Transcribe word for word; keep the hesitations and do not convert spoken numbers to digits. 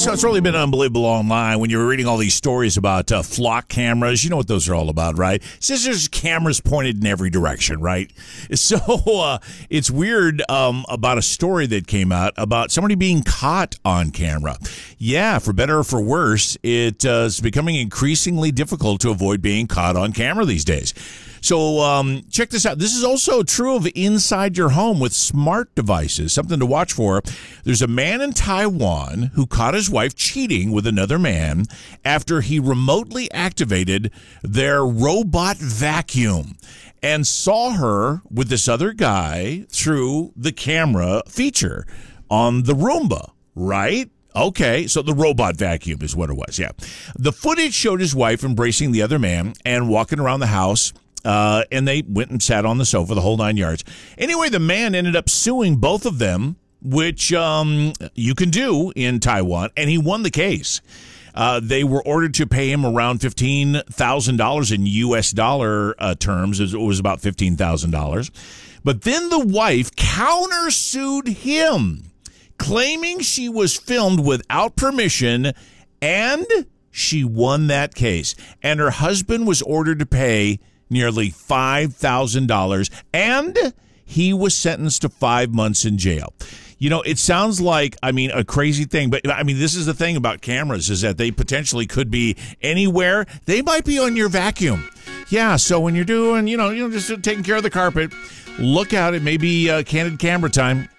So it's really been unbelievable online when you're reading all these stories about uh, flock cameras. You know what those are all about, right? It says there's cameras pointed in every direction, right? So uh, it's weird um, about a story that came out about somebody being caught on camera. Yeah, for better or for worse, it uh, is becoming increasingly difficult to avoid being caught on camera these days. So um, check this out. This is also true of inside your home with smart devices. Something to watch for. There's a man in Taiwan who caught his wife cheating with another man after he remotely activated their robot vacuum and saw her with this other guy through the camera feature on the Roomba, right? Okay, so the robot vacuum is what it was, yeah. The footage showed his wife embracing the other man and walking around the house. Uh, and they went and sat on the sofa, the whole nine yards. Anyway, the man ended up suing both of them, which um, you can do in Taiwan, and he won the case. Uh, they were ordered to pay him around fifteen thousand dollars in U S dollar uh, terms. It was about fifteen thousand dollars. But then the wife countersued him, claiming she was filmed without permission, and she won that case. And her husband was ordered to pay nearly five thousand dollars, and he was sentenced to five months in jail. You know, it sounds like, I mean, a crazy thing, but I mean, this is the thing about cameras is that they potentially could be anywhere. They might be on your vacuum. Yeah, so when you're doing, you know, you know, just taking care of the carpet, look out. It may be uh, candid camera time.